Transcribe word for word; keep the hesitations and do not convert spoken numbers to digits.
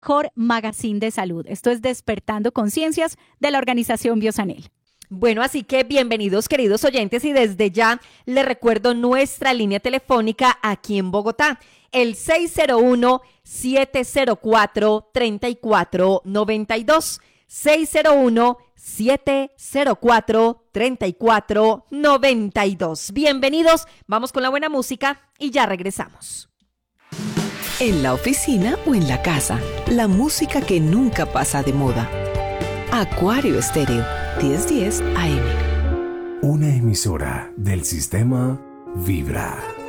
mejor magazine de salud. Esto es Despertando Conciencias de la organización Biosanel. Bueno, así que bienvenidos queridos oyentes y desde ya les recuerdo nuestra línea telefónica aquí en Bogotá, el seis cero uno, siete cero cuatro, tres cuatro nueve dos, seis cero uno, siete cero cuatro, tres cuatro nueve dos. Bienvenidos, vamos con la buena música y ya regresamos. En la oficina o en la casa, la música que nunca pasa de moda. Acuario Estéreo, diez diez A M. Una emisora del sistema Vibra.